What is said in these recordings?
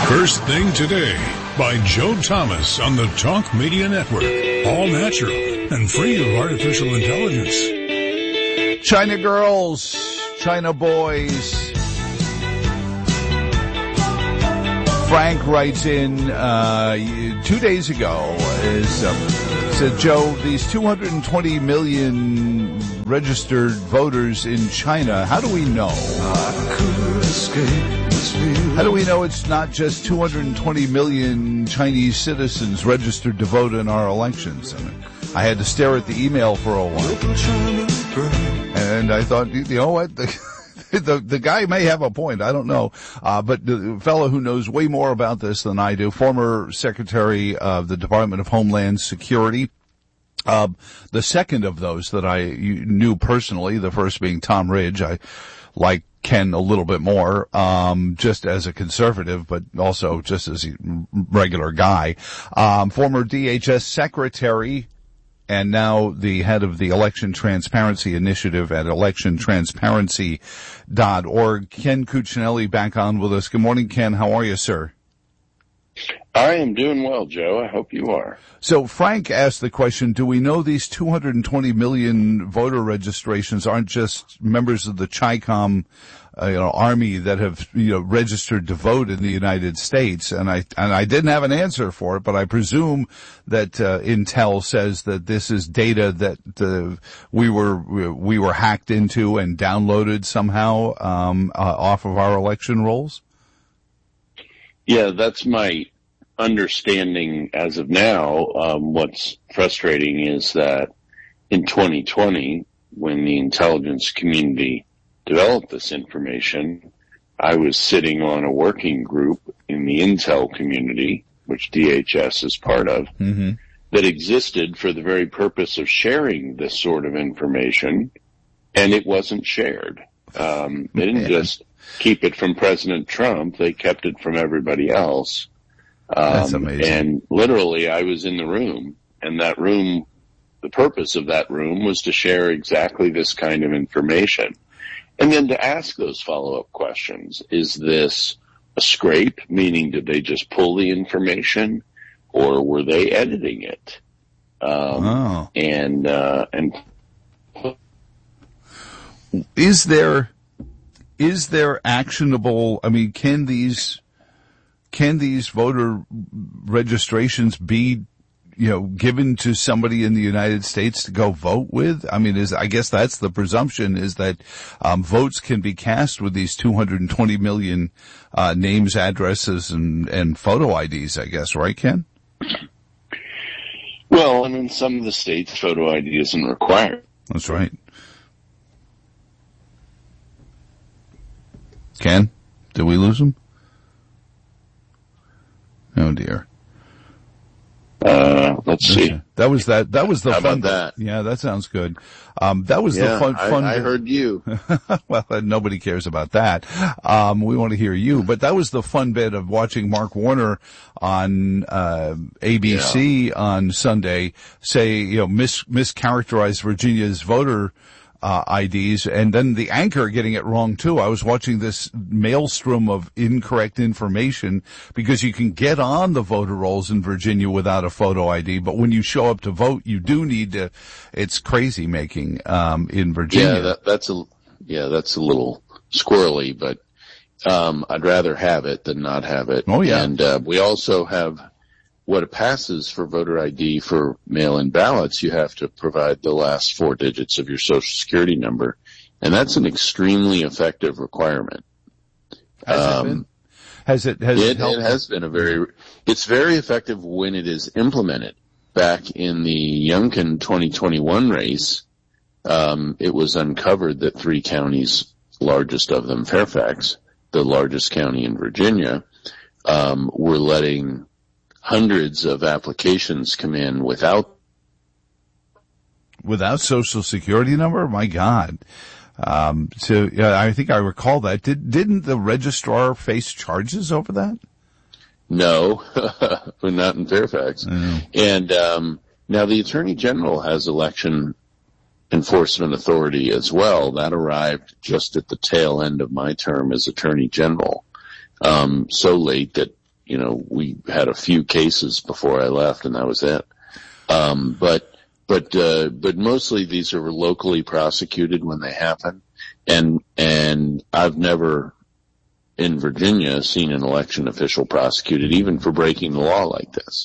First Thing Today by Joe Thomas on the Talk Media Network. All natural and free of artificial intelligence. China girls, China boys. Frank writes in 2 days ago, said, Joe, these 220 million registered voters in China, how do we know? How do we know it's not just 220 million Chinese citizens registered to vote in our elections? And I had to stare at the email for a while. And I thought, you know what? The guy may have a point. I don't know. But the fellow who knows way more about this than I do, former Secretary of the Department of Homeland Security, the second of those that I knew personally, the first being Tom Ridge. I like Ken a little bit more, just as a conservative, but also just as a regular guy. Former DHS Secretary, and now the head of the Election Transparency Initiative at electiontransparency.org. Ken Cuccinelli back on with us. Good morning, Ken. How are you, sir? I am doing well, Joe. I hope you are. So Frank asked the question, do we know these 220 million voter registrations aren't just members of the CHICOM army that have, registered to vote in the United States? And I didn't have an answer for it, but I presume that Intel says that this is data that we were hacked into and downloaded somehow off of our election rolls. Yeah, that's my understanding as of now. What's frustrating is that in 2020, when the intelligence community developed this information, I was sitting on a working group in the Intel community, which DHS is part of, that existed for the very purpose of sharing this sort of information, and it wasn't shared. They didn't just keep it from President Trump, they kept it from everybody else. That's amazing. And literally I was in the room, and that room, the purpose of that room was to share exactly this kind of information. And then to ask those follow-up questions. Is this a scrape? Meaning, did they just pull the information, or were they editing it? And is there actionable? I mean, can these voter registrations be, given to somebody in the United States to go vote with? I mean, I guess that's the presumption, is that votes can be cast with these 220 million names, addresses, and photo IDs, I guess, right, Ken? Well, and in some of the states, photo ID isn't required. That's right. Ken, did we lose him? Oh dear. Let's see. That was the How fun. about that? Yeah, that sounds good. That was the fun. I heard you. Well, nobody cares about that. We want to hear you. But that was the fun bit of watching Mark Warner on ABC on Sunday say, mischaracterize Virginia's voter IDs, and then the anchor getting it wrong too. I was watching this maelstrom of incorrect information, because you can get on the voter rolls in Virginia without a photo ID, but when you show up to vote, you do need to. It's crazy making in Virginia. That's a little squirrely, but I'd rather have it than not have it. Oh yeah, and we also have. What passes for voter ID for mail-in ballots, you have to provide the last 4 digits of your Social Security number, and that's an extremely effective requirement. Has it been? It has been it's very effective when it is implemented. Back in the Youngkin 2021 race, it was uncovered that 3 counties, largest of them Fairfax, the largest county in Virginia, were letting hundreds of applications come in without Social Security number? My God. So I think I recall that. Didn't the registrar face charges over that? No, but not in Fairfax. And now the Attorney General has election enforcement authority as well. That arrived just at the tail end of my term as Attorney General. So late that we had a few cases before I left, and that was it. But mostly these are locally prosecuted when they happen, and I've never in Virginia seen an election official prosecuted even for breaking the law like this.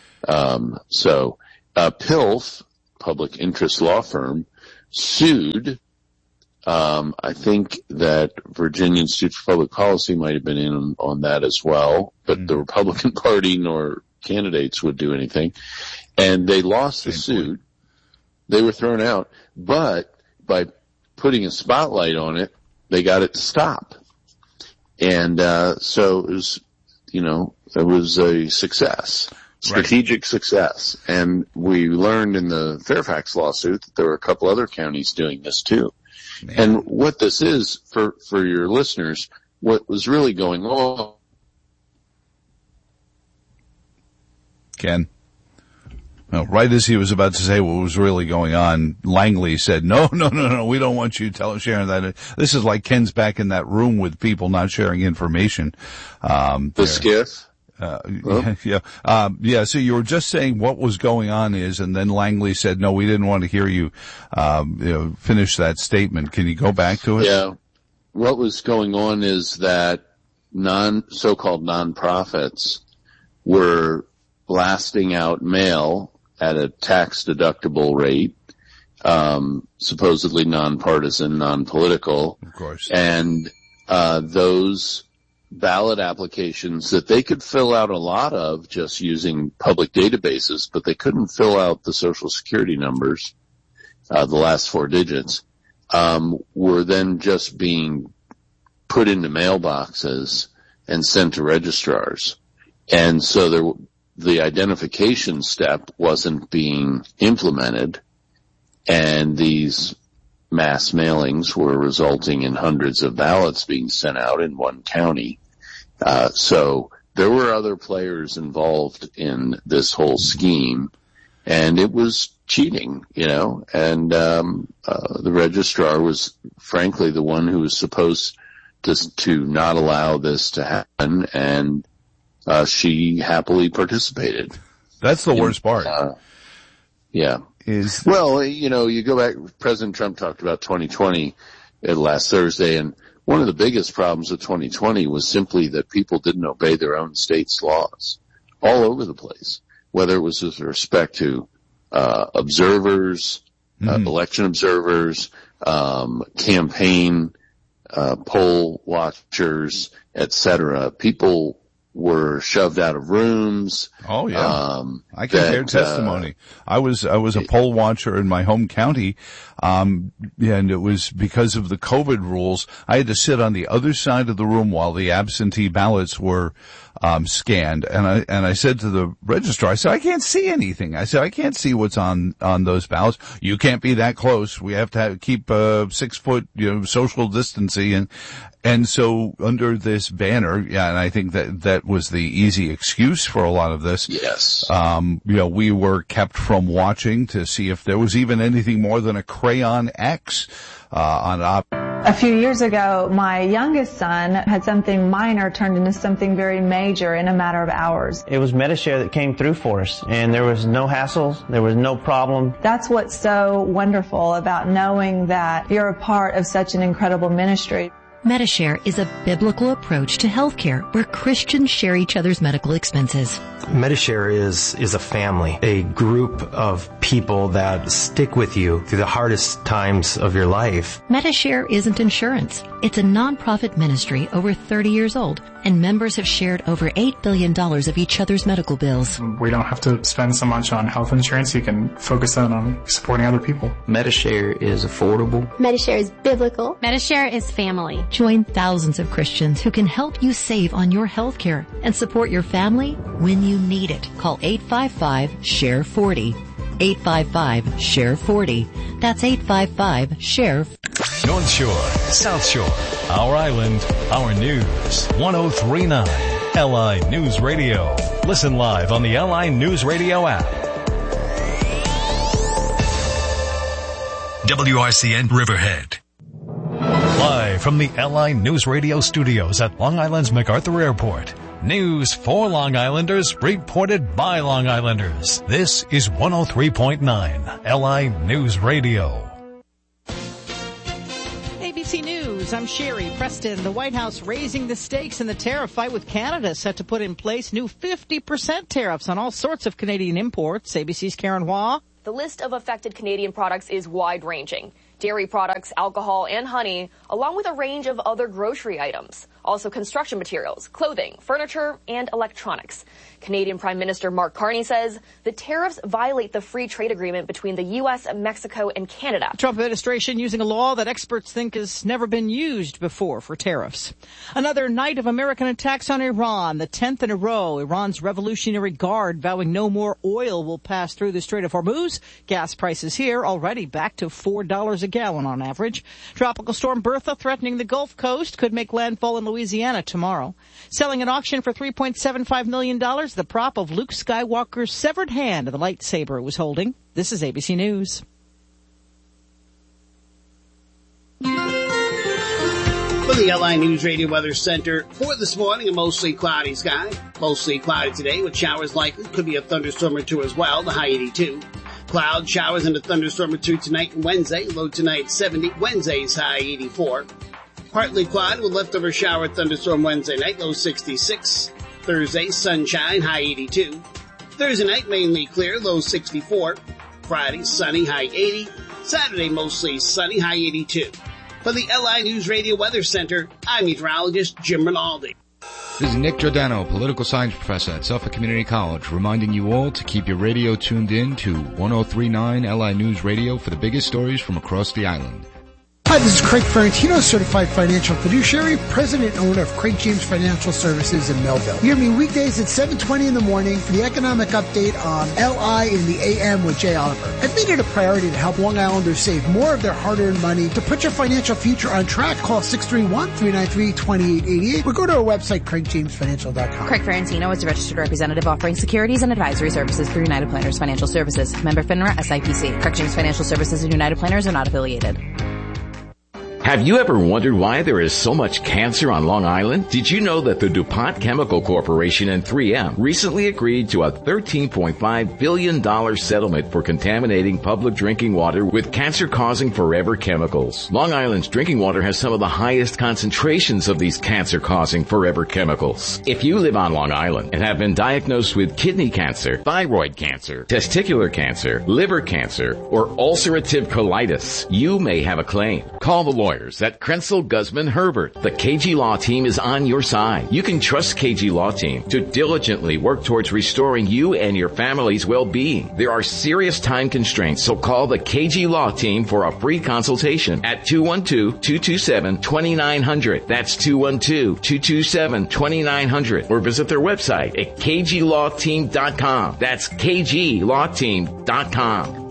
PILF, Public Interest Law Firm, sued. I think that Virginia Institute for Public Policy might have been in on that as well, but the Republican Party nor candidates would do anything. And they lost the suit. They were thrown out. But by putting a spotlight on it, they got it to stop. And so it was, it was a success. Strategic success. And we learned in the Fairfax lawsuit that there were a couple other counties doing this too. Man. And what this is for your listeners, what was really going on. Ken. No, right as he was about to say what was really going on, Langley said, no, we don't want you sharing that. This is like Ken's back in that room with people not sharing information. The skiff. Yeah. So you were just saying what was going on and then Langley said, no, we didn't want to hear you, finish that statement. Can you go back to it? Yeah. What was going on is that so-called nonprofits were blasting out mail at a tax-deductible rate, supposedly nonpartisan, non-political. Of course. And those ballot applications that they could fill out a lot of just using public databases, but they couldn't fill out the Social Security numbers, the last 4 digits, were then just being put into mailboxes and sent to registrars. And so the identification step wasn't being implemented, and these mass mailings were resulting in hundreds of ballots being sent out in one county. So there were other players involved in this whole scheme, and it was cheating, and the registrar was frankly the one who was supposed to not allow this to happen, and she happily participated. That's the worst part. Yeah. Well, you go back, President Trump talked about 2020 last Thursday, and one of the biggest problems with 2020 was simply that people didn't obey their own state's laws all over the place, whether it was with respect to observers, election observers, campaign poll watchers, etc. People were shoved out of rooms. Oh yeah. I can hear testimony. I was a poll watcher in my home county. And it was because of the COVID rules. I had to sit on the other side of the room while the absentee ballots were, scanned. And I said to the registrar, I said, I can't see anything. I said, I can't see what's on those ballots. You can't be that close. We have to keep 6 foot, social distancing. And so under this banner, and I think that was the easy excuse for a lot of this. Yes. We were kept from watching to see if there was even anything more than a crayon X, A few years ago, my youngest son had something minor turned into something very major in a matter of hours. It was Medi-Share that came through for us, and there was no hassles, there was no problem. That's what's so wonderful about knowing that you're a part of such an incredible ministry. Medi-Share is a biblical approach to healthcare where Christians share each other's medical expenses. Medi-Share is a family, a group of people that stick with you through the hardest times of your life. Medi-Share isn't insurance. It's a nonprofit ministry over 30 years old, and members have shared over $8 billion of each other's medical bills. We don't have to spend so much on health insurance. You can focus on supporting other people. Medi-Share is affordable. Medi-Share is biblical. Medi-Share is family. Join thousands of Christians who can help you save on your health care and support your family when you need it. Call 855-SHARE-40. 855-SHARE-40. That's 855-SHARE. North Shore, South Shore, our island, our news. 1039 LI News Radio. Listen live on the LI News Radio app. WRCN Riverhead. Live from the LI News Radio studios at Long Island's MacArthur Airport. News for Long Islanders, reported by Long Islanders. This is 103.9 LI News Radio. ABC News, I'm Sherry Preston. The White House raising the stakes in the tariff fight with Canada, set to put in place new 50% tariffs on all sorts of Canadian imports. ABC's Karen Hua. The list of affected Canadian products is wide-ranging. Dairy products, alcohol, and honey, along with a range of other grocery items. Also construction materials, clothing, furniture, and electronics. Canadian Prime Minister Mark Carney says the tariffs violate the free trade agreement between the U.S., Mexico, and Canada. The Trump administration using a law that experts think has never been used before for tariffs. Another night of American attacks on Iran, the 10th in a row. Iran's Revolutionary Guard vowing no more oil will pass through the Strait of Hormuz. Gas prices here already back to $4 a gallon on average. Tropical storm Bertha threatening the Gulf Coast could make landfall in Louisiana tomorrow. Selling an auction for $3.75 million, the prop of Luke Skywalker's severed hand of the lightsaber it was holding. This is ABC News. For the LI News Radio Weather Center, for this morning, a mostly cloudy sky. Mostly cloudy today with showers likely. Could be a thunderstorm or two as well, the high 82. Cloud showers and a thunderstorm or two tonight and Wednesday. Low tonight 70. Wednesday's high 84. Partly cloudy with leftover shower thunderstorm Wednesday night. Low 66. Thursday sunshine, high 82. Thursday night mainly clear. Low 64. Friday sunny, high 80. Saturday mostly sunny, high 82. For the LI News Radio Weather Center, I'm meteorologist Jim Rinaldi. This is Nick Giordano, political science professor at Suffolk Community College, reminding you all to keep your radio tuned in to 103.9 LI News Radio for the biggest stories from across the island. Hi, this is Craig Ferrantino, certified financial fiduciary, president and owner of Craig James Financial Services in Melville. Hear me weekdays at 7:20 in the morning for the economic update on LI in the AM with Jay Oliver. I've made it a priority to help Long Islanders save more of their hard-earned money. To put your financial future on track, call 631-393-2888 or go to our website, craigjamesfinancial.com. Craig Ferrantino is a registered representative offering securities and advisory services through United Planners Financial Services. Member FINRA SIPC. Craig James Financial Services and United Planners are not affiliated. Have you ever wondered why there is so much cancer on Long Island? Did you know that the DuPont Chemical Corporation and 3M recently agreed to a $13.5 billion settlement for contaminating public drinking water with cancer-causing forever chemicals? Long Island's drinking water has some of the highest concentrations of these cancer-causing forever chemicals. If you live on Long Island and have been diagnosed with kidney cancer, thyroid cancer, testicular cancer, liver cancer, or ulcerative colitis, you may have a claim. Call the lawyers at Krenzel, Guzman, Herbert. The KG Law Team is on your side. You can trust KG Law Team to diligently work towards restoring you and your family's well-being. There are serious time constraints, so call the KG Law Team for a free consultation at 212-227-2900. That's 212-227-2900. Or visit their website at kglawteam.com. That's kglawteam.com.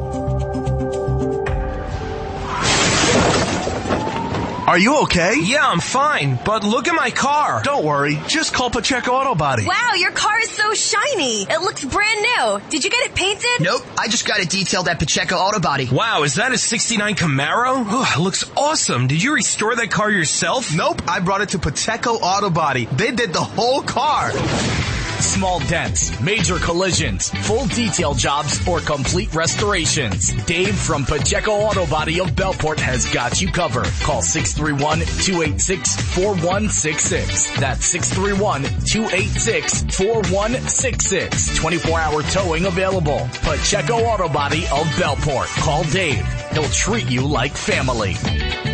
Are you okay? Yeah, I'm fine, but look at my car. Don't worry, just call Pacheco Auto Body. Wow, your car is so shiny. It looks brand new. Did you get it painted? Nope, I just got it detailed at Pacheco Auto Body. Wow, is that a 69 Camaro? Oh, it looks awesome. Did you restore that car yourself? Nope, I brought it to Pacheco Auto Body. They did the whole car. Small dents, major collisions, full detail jobs, or complete restorations. Dave from Pacheco Auto Body of Bellport has got you covered. Call 631-286-4166. That's 631-286-4166. 24-hour towing available. Pacheco Auto Body of Bellport. Call Dave. He'll treat you like family.